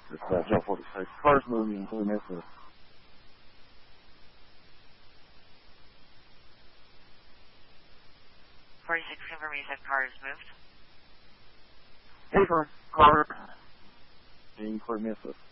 Joe 46. Cars moving, including Memphis. 46, confirm you said car is moved. Hey, car. Including Memphis.